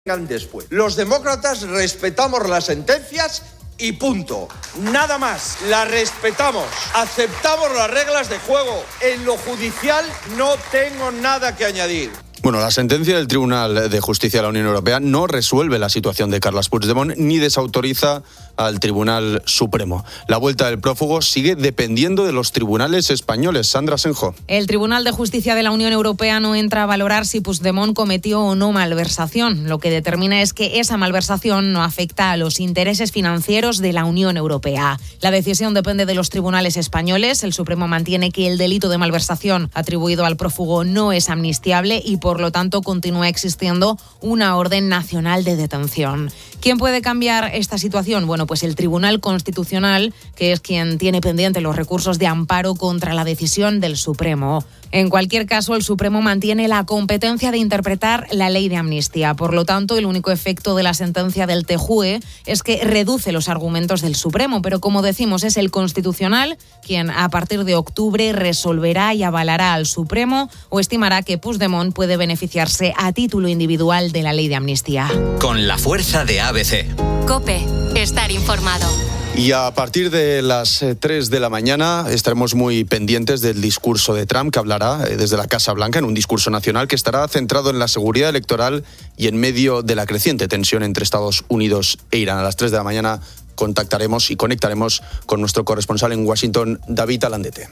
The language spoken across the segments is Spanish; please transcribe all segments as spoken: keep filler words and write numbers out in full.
después. Los demócratas respetamos las sentencias y punto. Nada más. Las respetamos. Aceptamos las reglas de juego. En lo judicial no tengo nada que añadir. Bueno, la sentencia del Tribunal de Justicia de la Unión Europea no resuelve la situación de Carles Puigdemont ni desautoriza al Tribunal Supremo. La vuelta del prófugo sigue dependiendo de los tribunales españoles. Sandra Senjo. El Tribunal de Justicia de la Unión Europea no entra a valorar si Puigdemont cometió o no malversación. Lo que determina es que esa malversación no afecta a los intereses financieros de la Unión Europea. La decisión depende de los tribunales españoles. El Supremo mantiene que el delito de malversación atribuido al prófugo no es amnistiable y por Por lo tanto, continúa existiendo una orden nacional de detención. ¿Quién puede cambiar esta situación? Bueno, pues el Tribunal Constitucional, que es quien tiene pendiente los recursos de amparo contra la decisión del Supremo. En cualquier caso, el Supremo mantiene la competencia de interpretar la ley de amnistía. Por lo tanto, el único efecto de la sentencia del T J U E es que reduce los argumentos del Supremo. Pero, como decimos, es el Constitucional quien, a partir de octubre, resolverá y avalará al Supremo o estimará que Puigdemont puede beneficiarse a título individual de la ley de amnistía. Con la fuerza de A B C. COPE. Estar informado. Y a partir de las tres de la mañana estaremos muy pendientes del discurso de Trump, que hablará desde la Casa Blanca en un discurso nacional que estará centrado en la seguridad electoral y en medio de la creciente tensión entre Estados Unidos e Irán. A las tres de la mañana contactaremos y conectaremos con nuestro corresponsal en Washington, David Alandete.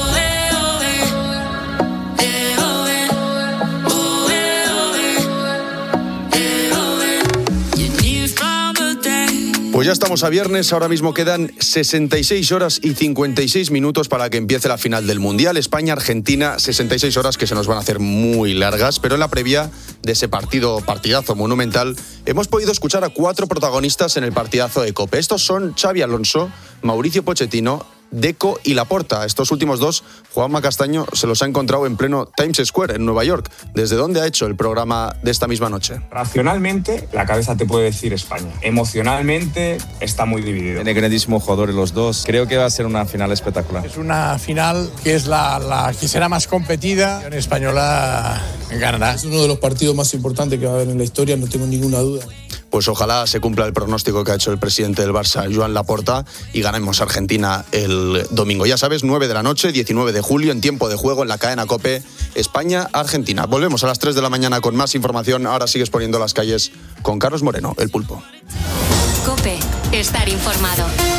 Pues ya estamos a viernes, ahora mismo quedan sesenta y seis horas y cincuenta y seis minutos para que empiece la final del Mundial. España-Argentina, sesenta y seis horas que se nos van a hacer muy largas, pero en la previa de ese partido, partidazo monumental, hemos podido escuchar a cuatro protagonistas en el partidazo de COPE. Estos son Xabi Alonso, Mauricio Pochettino, Deco y Laporta. Estos últimos dos, Juanma Castaño se los ha encontrado en pleno Times Square, en Nueva York. ¿Desde dónde ha hecho el programa de esta misma noche? Racionalmente, la cabeza te puede decir España. Emocionalmente, está muy dividido. Tiene grandísimos jugadores los dos. Creo que va a ser una final espectacular. Es una final que es la, la que será más competida. La española ganará. Es uno de los partidos más importantes que va a haber en la historia, no tengo ninguna duda. Pues ojalá se cumpla el pronóstico que ha hecho el presidente del Barça, Joan Laporta, y ganemos a Argentina el domingo. Ya sabes, nueve de la noche, diecinueve de julio, en tiempo de juego en la cadena COPE, España-Argentina. Volvemos a las tres de la mañana con más información. Ahora sigues poniendo las calles con Carlos Moreno, el Pulpo. COPE. Estar informado.